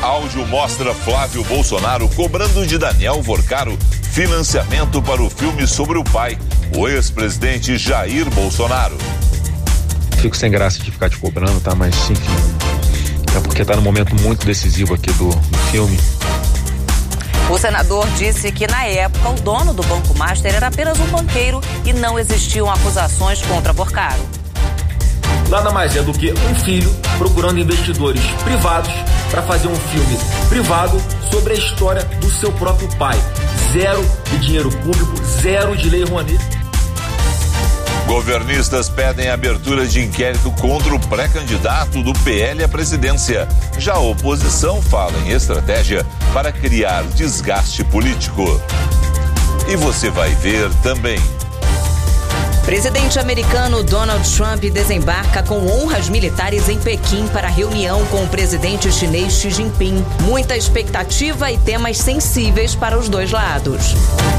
Áudio mostra Flávio Bolsonaro cobrando de Daniel Vorcaro financiamento para o filme sobre o pai, o ex-presidente Jair Bolsonaro. Fico sem graça de ficar te cobrando, tá? Mas, enfim, é porque tá num momento muito decisivo aqui do filme. O senador disse que, na época, o dono do Banco Master era apenas um banqueiro e não existiam acusações contra Vorcaro. Nada mais é do que um filho procurando investidores privados para fazer um filme privado sobre a história do seu próprio pai. Zero de dinheiro público, zero de lei Rouanet. Governistas pedem abertura de inquérito contra o pré-candidato do PL à presidência. Já a oposição fala em estratégia para criar desgaste político. E você vai ver também. Presidente americano Donald Trump desembarca com honras militares em Pequim para reunião com o presidente chinês Xi Jinping. Muita expectativa e temas sensíveis para os dois lados.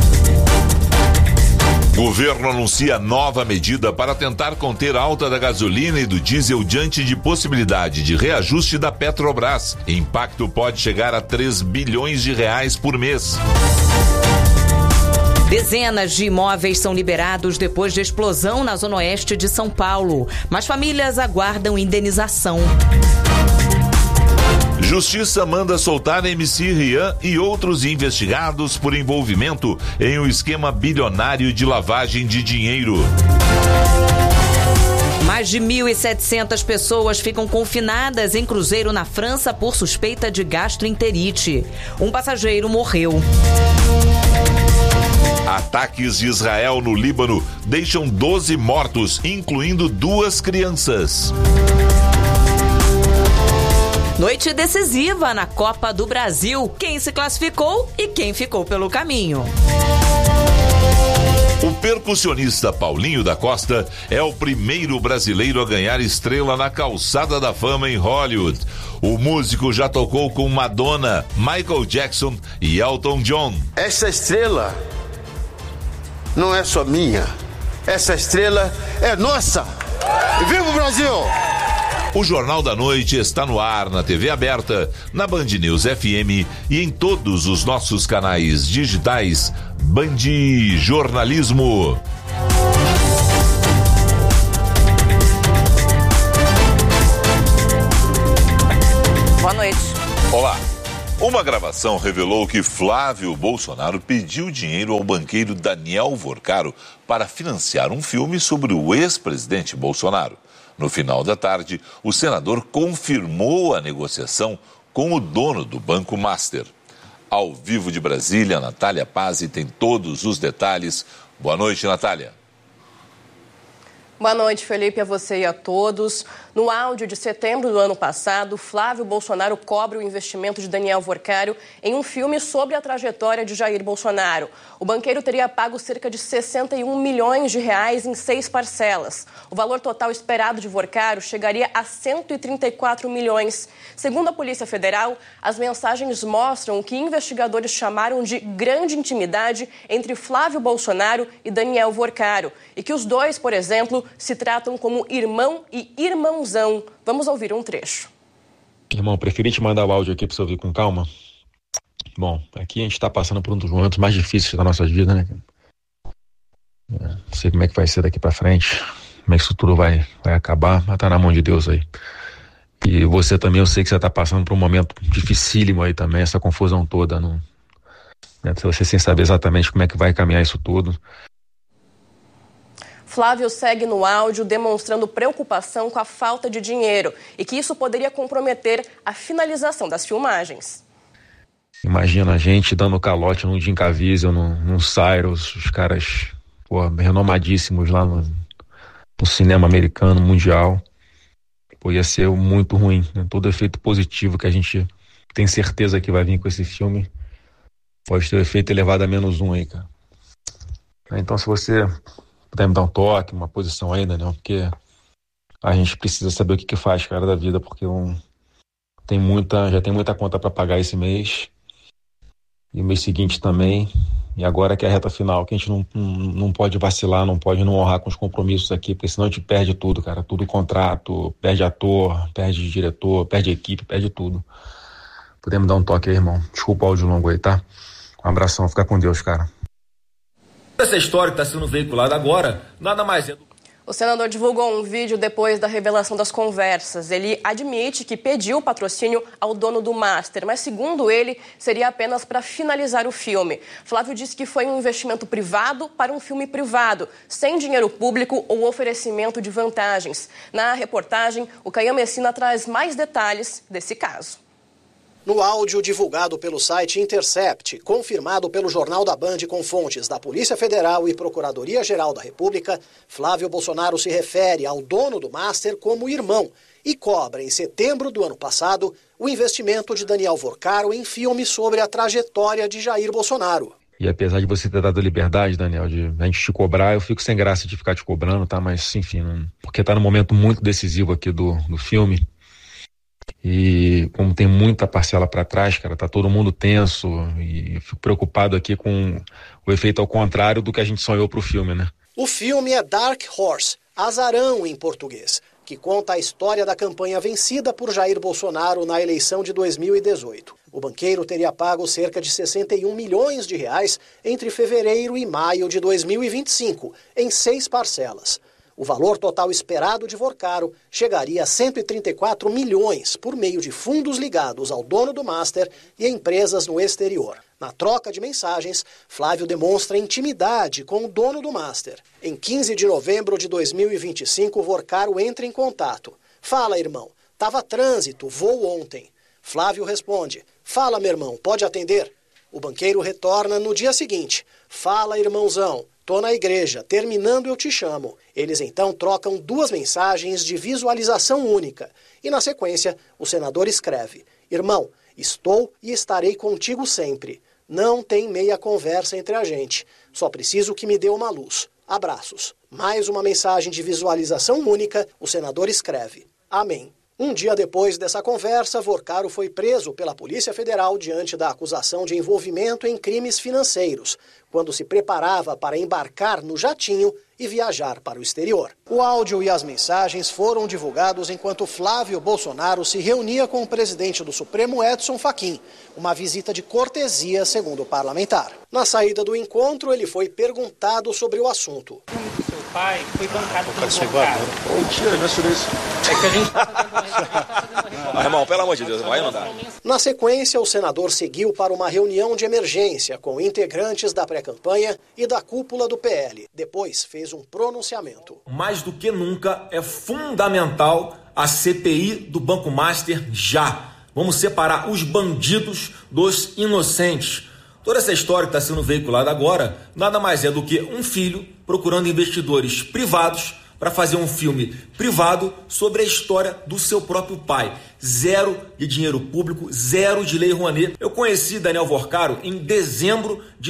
Governo anuncia nova medida para tentar conter a alta da gasolina e do diesel diante de possibilidade de reajuste da Petrobras. Impacto pode chegar a 3 bilhões de reais por mês. Dezenas de imóveis são liberados depois de explosão na zona oeste de São Paulo, mas famílias aguardam indenização. Justiça manda soltar MC Rian e outros investigados por envolvimento em um esquema bilionário de lavagem de dinheiro. Mais de 1.700 pessoas ficam confinadas em cruzeiro na França por suspeita de gastroenterite. Um passageiro morreu. Ataques de Israel no Líbano deixam 12 mortos, incluindo 2 crianças. Noite decisiva na Copa do Brasil. Quem se classificou e quem ficou pelo caminho. O percussionista Paulinho da Costa é o primeiro brasileiro a ganhar estrela na calçada da fama em Hollywood. O músico já tocou com Madonna, Michael Jackson e Elton John. Essa estrela não é só minha. Essa estrela é nossa. Viva o Brasil! O Jornal da Noite está no ar na TV aberta, na Band News FM e em todos os nossos canais digitais. Band Jornalismo. Boa noite. Olá. Uma gravação revelou que Flávio Bolsonaro pediu dinheiro ao banqueiro Daniel Vorcaro para financiar um filme sobre o ex-presidente Bolsonaro. No final da tarde, o senador confirmou a negociação com o dono do Banco Master. Ao vivo de Brasília, Natália Pazzi tem todos os detalhes. Boa noite, Natália. Boa noite, Felipe, a você e a todos. No áudio de setembro do ano passado, Flávio Bolsonaro cobra o investimento de Daniel Vorcaro em um filme sobre a trajetória de Jair Bolsonaro. O banqueiro teria pago cerca de 61 milhões de reais em 6 parcelas. O valor total esperado de Vorcaro chegaria a 134 milhões. Segundo a Polícia Federal, as mensagens mostram o que investigadores chamaram de grande intimidade entre Flávio Bolsonaro e Daniel Vorcaro. E que os dois, por exemplo, se tratam como irmão e irmãozão. Vamos ouvir um trecho. Irmão, preferi te mandar o áudio aqui pra você ouvir com calma. Bom, aqui a gente tá passando por um dos momentos mais difíceis da nossa vida, né? Não sei como é que vai ser daqui pra frente, como é que isso tudo vai acabar, mas tá na mão de Deus aí. E você também, eu sei que você tá passando por um momento dificílimo aí também, essa confusão toda, né? Você sem saber exatamente como é que vai caminhar isso tudo. Flávio segue no áudio demonstrando preocupação com a falta de dinheiro e que isso poderia comprometer a finalização das filmagens. Imagina a gente dando calote num Jim Caviezel, num Cyrus, os caras renomadíssimos lá no cinema americano, mundial. Ia ser muito ruim, né? Todo efeito positivo que a gente tem certeza que vai vir com esse filme pode ter o efeito elevado a -1 aí, cara. Então, se você puder me dar um toque, uma posição ainda, né? Porque a gente precisa saber o que faz, cara, da vida, porque já tem muita conta para pagar esse mês e o mês seguinte também, e agora que é a reta final, que a gente não pode vacilar, não pode não honrar com os compromissos aqui, porque senão a gente perde tudo, cara, tudo contrato, perde ator, perde diretor, perde equipe, perde tudo. puder me dar um toque aí, irmão. Desculpa o áudio longo aí, tá? Um abração, fica com Deus, cara. Essa história que está sendo veiculada agora, nada mais é do... O senador divulgou um vídeo depois da revelação das conversas. Ele admite que pediu patrocínio ao dono do Master, mas, segundo ele, seria apenas para finalizar o filme. Flávio disse que foi um investimento privado para um filme privado, sem dinheiro público ou oferecimento de vantagens. Na reportagem, o Caian Messina traz mais detalhes desse caso. No áudio divulgado pelo site Intercept, confirmado pelo Jornal da Band com fontes da Polícia Federal e Procuradoria-Geral da República, Flávio Bolsonaro se refere ao dono do Master como irmão e cobra, em setembro do ano passado, o investimento de Daniel Vorcaro em filme sobre a trajetória de Jair Bolsonaro. E apesar de você ter dado liberdade, Daniel, de a gente te cobrar, eu fico sem graça de ficar te cobrando, tá? Mas, enfim, porque tá num momento muito decisivo aqui do filme. E como tem muita parcela para trás, cara, tá todo mundo tenso e eu fico preocupado aqui com o efeito ao contrário do que a gente sonhou pro filme, né? O filme é Dark Horse, Azarão em português, que conta a história da campanha vencida por Jair Bolsonaro na eleição de 2018. O banqueiro teria pago cerca de 61 milhões de reais entre fevereiro e maio de 2025, em 6 parcelas. O valor total esperado de Vorcaro chegaria a 134 milhões por meio de fundos ligados ao dono do Master e empresas no exterior. Na troca de mensagens, Flávio demonstra intimidade com o dono do Master. Em 15 de novembro de 2025, Vorcaro entra em contato. Fala, irmão. Tava trânsito, voo ontem. Flávio responde. Fala, meu irmão, pode atender? O banqueiro retorna no dia seguinte. Fala, irmãozão. Tô na igreja, terminando eu te chamo. Eles então trocam 2 mensagens de visualização única. E na sequência, o senador escreve: Irmão, estou e estarei contigo sempre. Não tem meia conversa entre a gente. Só preciso que me dê uma luz. Abraços. Mais uma mensagem de visualização única, o senador escreve: Amém. Um dia depois dessa conversa, Vorcaro foi preso pela Polícia Federal diante da acusação de envolvimento em crimes financeiros, quando se preparava para embarcar no jatinho e viajar para o exterior. O áudio e as mensagens foram divulgados enquanto Flávio Bolsonaro se reunia com o presidente do Supremo, Edson Fachin, uma visita de cortesia, segundo o parlamentar. Na saída do encontro, ele foi perguntado sobre o assunto. Seu pai foi bancado pelo Vorcaro. Mentira, não é sobre isso. É que a gente está fazendo irmão, pelo amor de Deus, vai não dá. Na sequência, o senador seguiu para uma reunião de emergência com integrantes da pré-campanha e da cúpula do PL. Depois fez um pronunciamento. Mais do que nunca, é fundamental a CPI do Banco Master já. Vamos separar os bandidos dos inocentes. Toda essa história que está sendo veiculada agora nada mais é do que um filho procurando investidores privados para fazer um filme privado sobre a história do seu próprio pai. 0 de dinheiro público, 0 de lei Rouanet. Eu conheci Daniel Vorcaro em dezembro de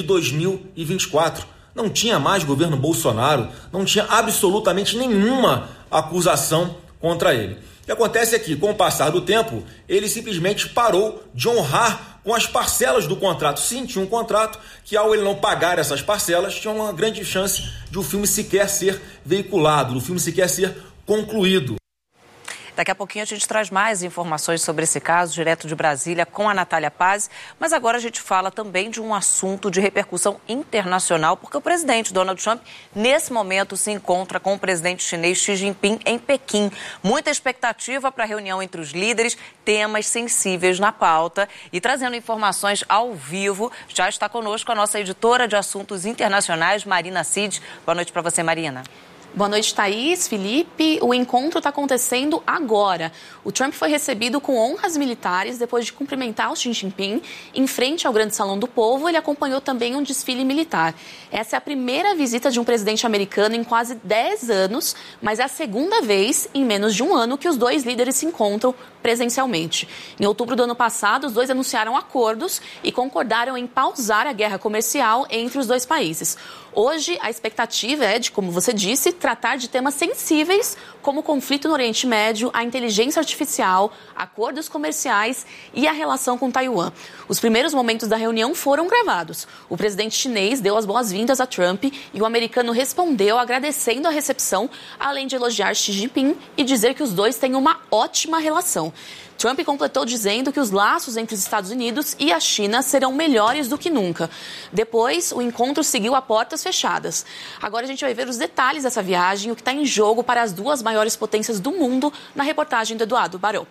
2024. Não tinha mais governo Bolsonaro, não tinha absolutamente nenhuma acusação contra ele. O que acontece é que, com o passar do tempo, ele simplesmente parou de honrar com as parcelas do contrato. Sim, tinha um contrato que, ao ele não pagar essas parcelas, tinha uma grande chance de o filme sequer ser veiculado, do filme sequer ser concluído. Daqui a pouquinho a gente traz mais informações sobre esse caso, direto de Brasília, com a Natália Paz. Mas agora a gente fala também de um assunto de repercussão internacional, porque o presidente Donald Trump, nesse momento, se encontra com o presidente chinês Xi Jinping em Pequim. Muita expectativa para a reunião entre os líderes, temas sensíveis na pauta. E trazendo informações ao vivo, já está conosco a nossa editora de assuntos internacionais, Marina Cid. Boa noite para você, Marina. Boa noite, Thaís, Felipe. O encontro está acontecendo agora. O Trump foi recebido com honras militares depois de cumprimentar o Xi Jinping. Em frente ao Grande Salão do Povo, ele acompanhou também um desfile militar. Essa é a primeira visita de um presidente americano em quase 10 anos, mas é a segunda vez em menos de um ano que os dois líderes se encontram presencialmente. Em outubro do ano passado, os dois anunciaram acordos e concordaram em pausar a guerra comercial entre os dois países. Hoje, a expectativa é de, como você disse, tratar de temas sensíveis como o conflito no Oriente Médio, a inteligência artificial, acordos comerciais e a relação com Taiwan. Os primeiros momentos da reunião foram gravados. O presidente chinês deu as boas-vindas a Trump e o americano respondeu agradecendo a recepção, além de elogiar Xi Jinping e dizer que os dois têm uma ótima relação. Trump completou dizendo que os laços entre os Estados Unidos e a China serão melhores do que nunca. Depois, o encontro seguiu a portas fechadas. Agora a gente vai ver os detalhes dessa viagem, o que está em jogo para as duas maiores potências do mundo, na reportagem do Eduardo Barão.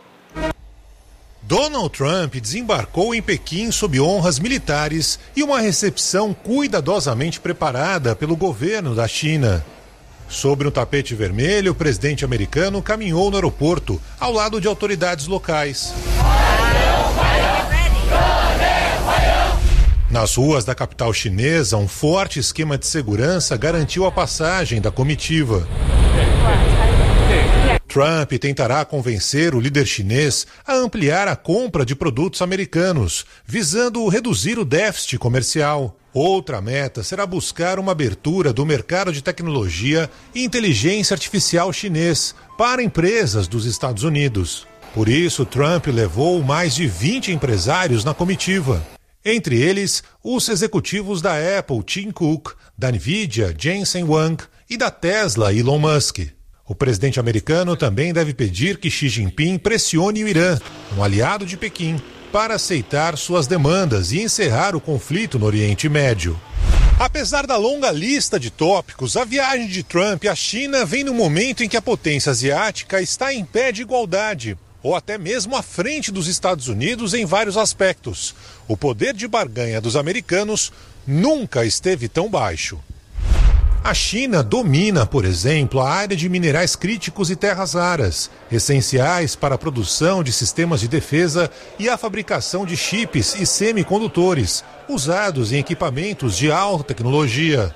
Donald Trump desembarcou em Pequim sob honras militares e uma recepção cuidadosamente preparada pelo governo da China. Sobre um tapete vermelho, o presidente americano caminhou no aeroporto, ao lado de autoridades locais. Nas ruas da capital chinesa, um forte esquema de segurança garantiu a passagem da comitiva. Trump tentará convencer o líder chinês a ampliar a compra de produtos americanos, visando reduzir o déficit comercial. Outra meta será buscar uma abertura do mercado de tecnologia e inteligência artificial chinês para empresas dos Estados Unidos. Por isso, Trump levou mais de 20 empresários na comitiva. Entre eles, os executivos da Apple, Tim Cook, da Nvidia, Jensen Huang, e da Tesla, Elon Musk. O presidente americano também deve pedir que Xi Jinping pressione o Irã, um aliado de Pequim, para aceitar suas demandas e encerrar o conflito no Oriente Médio. Apesar da longa lista de tópicos, a viagem de Trump à China vem no momento em que a potência asiática está em pé de igualdade, ou até mesmo à frente dos Estados Unidos em vários aspectos. O poder de barganha dos americanos nunca esteve tão baixo. A China domina, por exemplo, a área de minerais críticos e terras raras, essenciais para a produção de sistemas de defesa e a fabricação de chips e semicondutores, usados em equipamentos de alta tecnologia.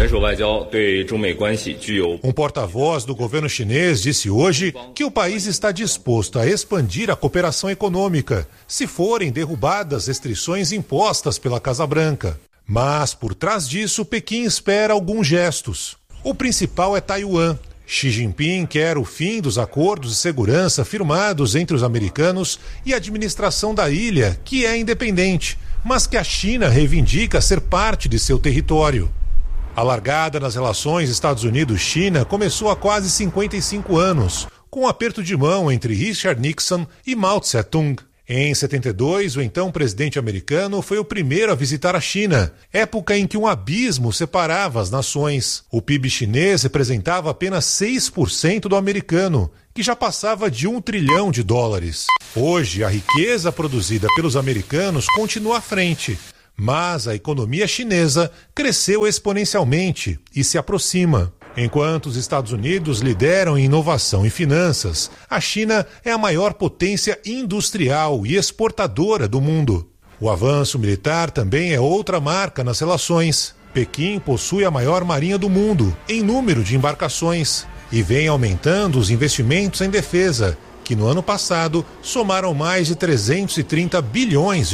Um porta-voz do governo chinês disse hoje que o país está disposto a expandir a cooperação econômica, se forem derrubadas restrições impostas pela Casa Branca. Mas, por trás disso, Pequim espera alguns gestos. O principal é Taiwan. Xi Jinping quer o fim dos acordos de segurança firmados entre os americanos e a administração da ilha, que é independente, mas que a China reivindica ser parte de seu território. A largada nas relações Estados Unidos-China começou há quase 55 anos, com um aperto de mão entre Richard Nixon e Mao Tse-tung. Em 72, o então presidente americano foi o primeiro a visitar a China, época em que um abismo separava as nações. O PIB chinês representava apenas 6% do americano, que já passava de $1 trilhão. Hoje, a riqueza produzida pelos americanos continua à frente, mas a economia chinesa cresceu exponencialmente e se aproxima. Enquanto os Estados Unidos lideram em inovação e finanças, a China é a maior potência industrial e exportadora do mundo. O avanço militar também é outra marca nas relações. Pequim possui a maior marinha do mundo em número de embarcações e vem aumentando os investimentos em defesa, que no ano passado somaram mais de $330 bilhões.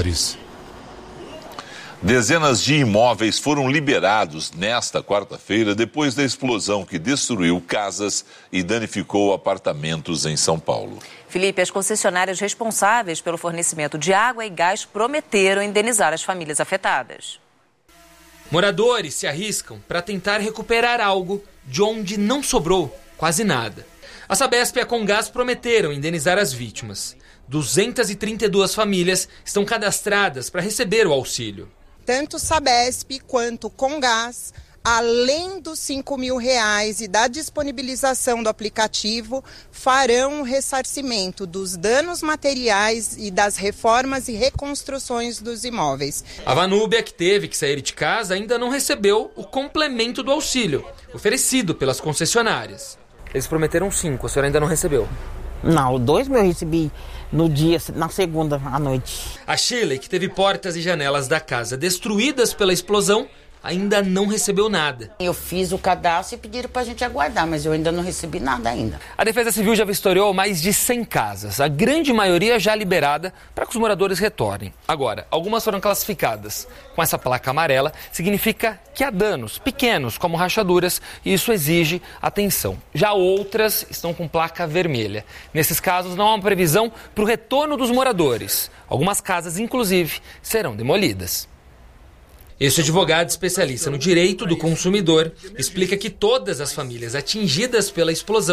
Dezenas de imóveis foram liberados nesta quarta-feira depois da explosão que destruiu casas e danificou apartamentos em São Paulo. Felipe, as concessionárias responsáveis pelo fornecimento de água e gás prometeram indenizar as famílias afetadas. Moradores se arriscam para tentar recuperar algo de onde não sobrou quase nada. A Sabesp e a Comgás prometeram indenizar as vítimas. 232 famílias estão cadastradas para receber o auxílio. Tanto Sabesp quanto Comgás, além dos R$5.000 e da disponibilização do aplicativo, farão o ressarcimento dos danos materiais e das reformas e reconstruções dos imóveis. A Vanúbia, que teve que sair de casa, ainda não recebeu o complemento do auxílio, oferecido pelas concessionárias. Eles prometeram 5, a senhora ainda não recebeu? Não, 2 eu recebi no dia, na segunda à noite. A Shirley, que teve portas e janelas da casa destruídas pela explosão, ainda não recebeu nada. Eu fiz o cadastro e pediram pra gente aguardar, mas eu ainda não recebi nada ainda. A Defesa Civil já vistoriou mais de 100 casas, a grande maioria já liberada para que os moradores retornem. Agora, algumas foram classificadas com essa placa amarela, significa que há danos pequenos, como rachaduras, e isso exige atenção. Já outras estão com placa vermelha. Nesses casos, não há uma previsão para o retorno dos moradores. Algumas casas, inclusive, serão demolidas. Este advogado especialista no direito do consumidor explica que todas as famílias atingidas pela explosão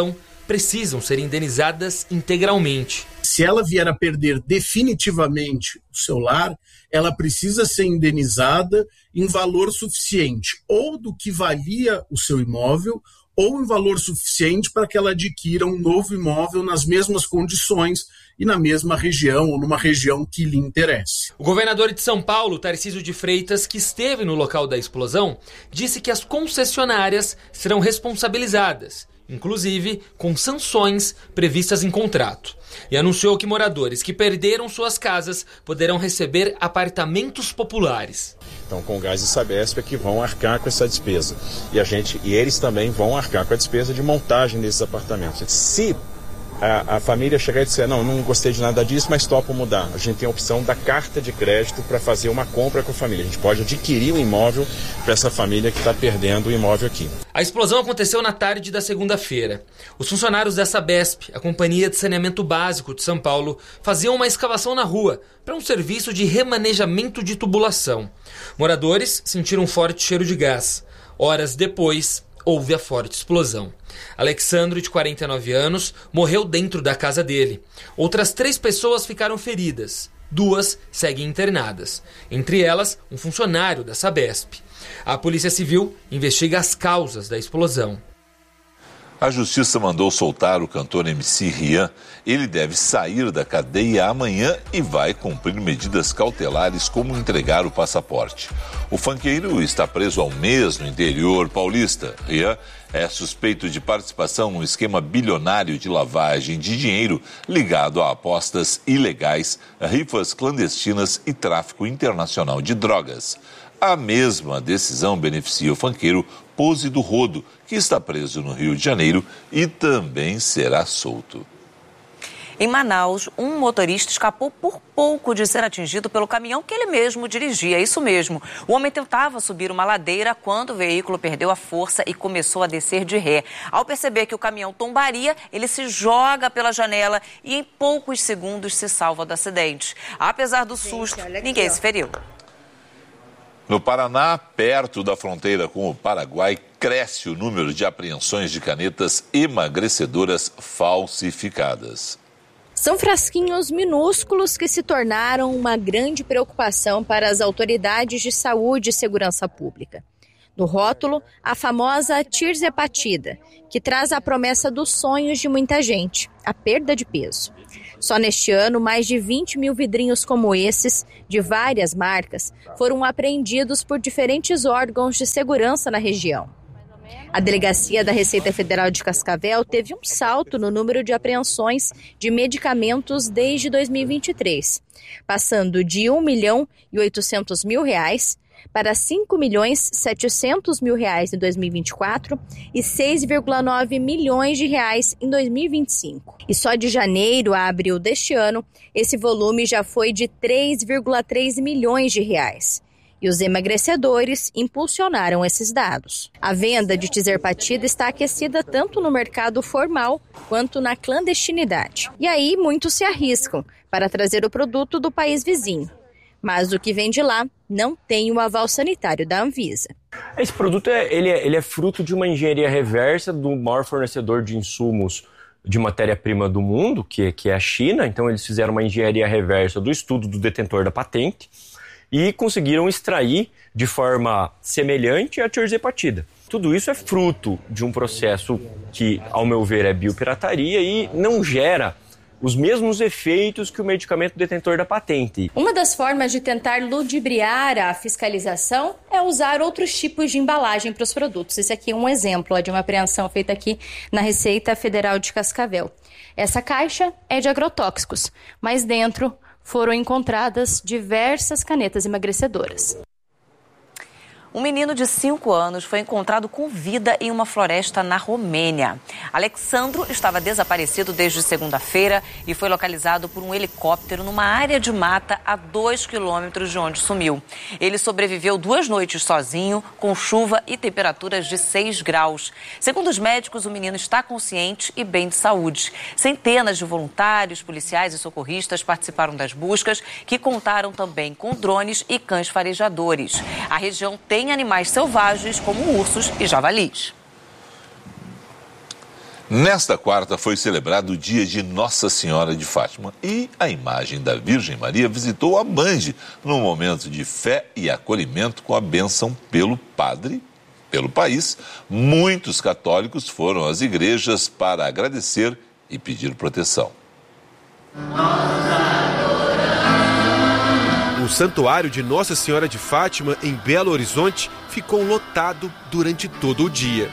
precisam ser indenizadas integralmente. Se ela vier a perder definitivamente o seu lar, ela precisa ser indenizada em valor suficiente, ou do que valia o seu imóvel, ou em valor suficiente para que ela adquira um novo imóvel nas mesmas condições e na mesma região ou numa região que lhe interesse. O governador de São Paulo, Tarcísio de Freitas, que esteve no local da explosão, disse que as concessionárias serão responsabilizadas, inclusive com sanções previstas em contrato. E anunciou que moradores que perderam suas casas poderão receber apartamentos populares. Então, com o Gás e Sabesp é que vão arcar com essa despesa. E eles também vão arcar com a despesa de montagem desses apartamentos. Se a família chegar e disser, não gostei de nada disso, mas topo mudar, a gente tem a opção da carta de crédito para fazer uma compra com a família. A gente pode adquirir o imóvel para essa família que está perdendo o imóvel aqui. A explosão aconteceu na tarde da segunda-feira. Os funcionários da Sabesp, a Companhia de Saneamento Básico de São Paulo, faziam uma escavação na rua para um serviço de remanejamento de tubulação. Moradores sentiram um forte cheiro de gás. Horas depois, houve a forte explosão. Alexandro, de 49 anos, morreu dentro da casa dele. Outras 3 pessoas ficaram feridas. 2 seguem internadas. Entre elas, um funcionário da Sabesp. A Polícia Civil investiga as causas da explosão. A Justiça mandou soltar o cantor MC Rian. Ele deve sair da cadeia amanhã e vai cumprir medidas cautelares como entregar o passaporte. O funkeiro está preso há um mês no interior paulista. Rian é suspeito de participação num esquema bilionário de lavagem de dinheiro ligado a apostas ilegais, rifas clandestinas e tráfico internacional de drogas. A mesma decisão beneficia o funkeiro Pose do Rodo, que está preso no Rio de Janeiro e também será solto. Em Manaus, um motorista escapou por pouco de ser atingido pelo caminhão que ele mesmo dirigia. Isso mesmo. O homem tentava subir uma ladeira quando o veículo perdeu a força e começou a descer de ré. Ao perceber que o caminhão tombaria, ele se joga pela janela e em poucos segundos se salva do acidente. Apesar do susto, ninguém se feriu. No Paraná, perto da fronteira com o Paraguai, cresce o número de apreensões de canetas emagrecedoras falsificadas. São frasquinhos minúsculos que se tornaram uma grande preocupação para as autoridades de saúde e segurança pública. No rótulo, a famosa tirzepatida, que traz a promessa dos sonhos de muita gente, a perda de peso. Só neste ano, mais de 20 mil vidrinhos como esses, de várias marcas, foram apreendidos por diferentes órgãos de segurança na região. A Delegacia da Receita Federal de Cascavel teve um salto no número de apreensões de medicamentos desde 2023, passando de R$ 1.800.000 para R$ 5.700.000 em 2024 e R$ 6,9 milhões em 2025. E só de janeiro a abril deste ano, esse volume já foi de R$ 3,3 milhões. E os emagrecedores impulsionaram esses dados. A venda de tirzepatida está aquecida tanto no mercado formal quanto na clandestinidade. E aí muitos se arriscam para trazer o produto do país vizinho. Mas o que vem de lá não tem o aval sanitário da Anvisa. Esse produto ele é fruto de uma engenharia reversa do maior fornecedor de insumos de matéria-prima do mundo, que é a China. Então eles fizeram uma engenharia reversa do estudo do detentor da patente e conseguiram extrair de forma semelhante a tirzepatida. Tudo isso é fruto de um processo que, ao meu ver, é biopirataria e não gera os mesmos efeitos que o medicamento detentor da patente. Uma das formas de tentar ludibriar a fiscalização é usar outros tipos de embalagem para os produtos. Esse aqui é um exemplo de uma apreensão feita aqui na Receita Federal de Cascavel. Essa caixa é de agrotóxicos, mas dentro foram encontradas diversas canetas emagrecedoras. Um menino de 5 anos foi encontrado com vida em uma floresta na Romênia. Alexandro estava desaparecido desde segunda-feira e foi localizado por um helicóptero numa área de mata a 2 quilômetros de onde sumiu. Ele sobreviveu 2 noites sozinho, com chuva e temperaturas de 6 graus. Segundo os médicos, o menino está consciente e bem de saúde. Centenas de voluntários, policiais e socorristas participaram das buscas, que contaram também com drones e cães farejadores. A região tem animais selvagens como ursos e javalis. Nesta quarta foi celebrado o dia de Nossa Senhora de Fátima e a imagem da Virgem Maria visitou a Band num momento de fé e acolhimento com a bênção pelo padre. Pelo país, muitos católicos foram às igrejas para agradecer e pedir proteção. O Santuário de Nossa Senhora de Fátima, em Belo Horizonte, ficou lotado durante todo o dia.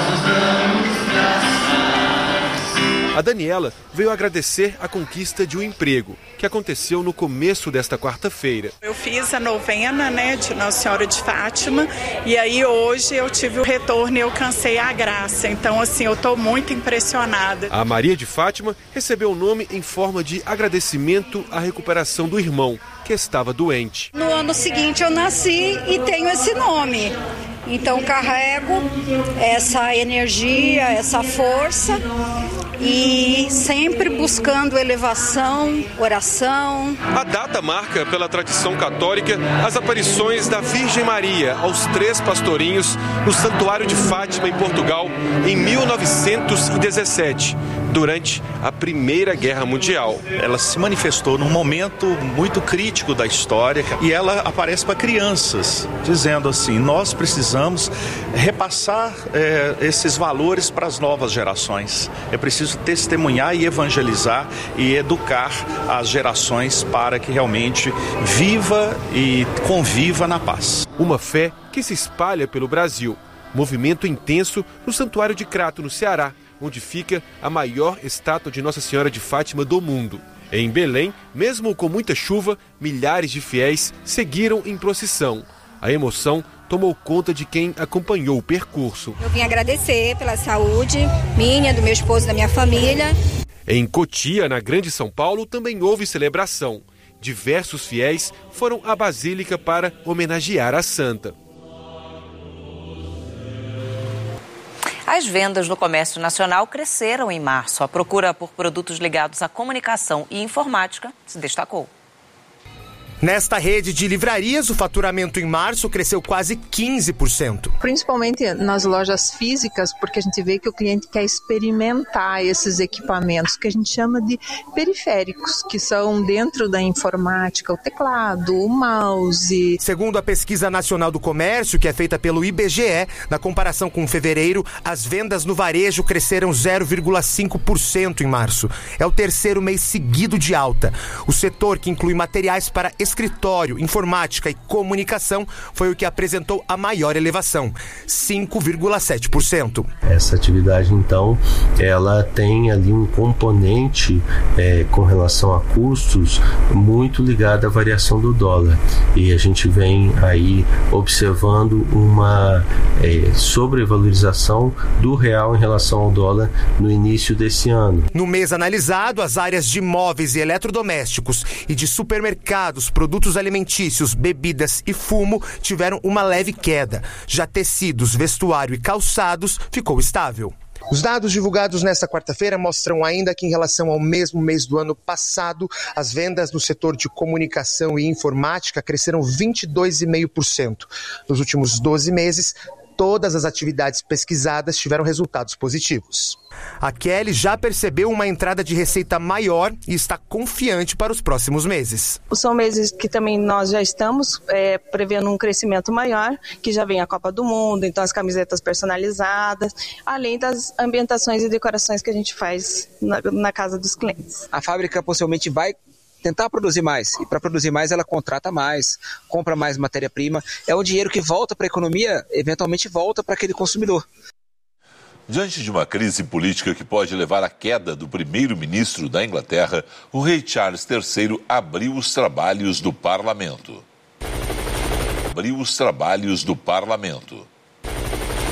A Daniela veio agradecer a conquista de um emprego, que aconteceu no começo desta quarta-feira. Eu fiz a novena, de Nossa Senhora de Fátima, e aí hoje eu tive o retorno e eu alcancei a graça. Então, assim, eu estou muito impressionada. A Maria de Fátima recebeu o nome em forma de agradecimento à recuperação do irmão, que estava doente. No ano seguinte eu nasci e tenho esse nome. Então carrego essa energia, essa força e sempre buscando elevação, oração. A data marca, pela tradição católica, as aparições da Virgem Maria aos 3 pastorinhos no Santuário de Fátima, em Portugal, em 1917, durante a Primeira Guerra Mundial. Ela se manifestou num momento muito crítico da história e ela aparece para crianças, dizendo assim: nós precisamos repassar esses valores para as novas gerações. É preciso testemunhar e evangelizar e educar as gerações para que realmente viva e conviva na paz. Uma fé que se espalha pelo Brasil. Movimento intenso no Santuário de Crato, no Ceará, onde fica a maior estátua de Nossa Senhora de Fátima do mundo. Em Belém, mesmo com muita chuva, milhares de fiéis seguiram em procissão. A emoção tomou conta de quem acompanhou o percurso. Eu vim agradecer pela saúde minha, do meu esposo e da minha família. Em Cotia, na Grande São Paulo, também houve celebração. Diversos fiéis foram à Basílica para homenagear a santa. As vendas no comércio nacional cresceram em março. A procura por produtos ligados à comunicação e informática se destacou. Nesta rede de livrarias, o faturamento em março cresceu quase 15%. Principalmente nas lojas físicas, porque a gente vê que o cliente quer experimentar esses equipamentos que a gente chama de periféricos, que são dentro da informática, o teclado, o mouse. Segundo a Pesquisa Nacional do Comércio, que é feita pelo IBGE, na comparação com fevereiro, as vendas no varejo cresceram 0,5% em março. É o terceiro mês seguido de alta. O setor, que inclui materiais para escritório, informática e comunicação, foi o que apresentou a maior elevação, 5,7%. Essa atividade, então, ela tem ali um componente com relação a custos muito ligado à variação do dólar. E a gente vem aí observando uma sobrevalorização do real em relação ao dólar no início desse ano. No mês analisado, as áreas de móveis e eletrodomésticos e de supermercados, produtos alimentícios, bebidas e fumo tiveram uma leve queda. Já tecidos, vestuário e calçados ficou estável. Os dados divulgados nesta quarta-feira mostram ainda que, em relação ao mesmo mês do ano passado, as vendas no setor de comunicação e informática cresceram 22,5%. Nos últimos 12 meses, todas as atividades pesquisadas tiveram resultados positivos. A Kelly já percebeu uma entrada de receita maior e está confiante para os próximos meses. São meses que também nós já estamos prevendo um crescimento maior, que já vem a Copa do Mundo, então as camisetas personalizadas, além das ambientações e decorações que a gente faz na casa dos clientes. A fábrica possivelmente vai tentar produzir mais, e para produzir mais ela contrata mais, compra mais matéria-prima. É o dinheiro que volta para a economia, eventualmente volta para aquele consumidor. Diante de uma crise política que pode levar à queda do primeiro-ministro da Inglaterra, o rei Charles III abriu os trabalhos do parlamento.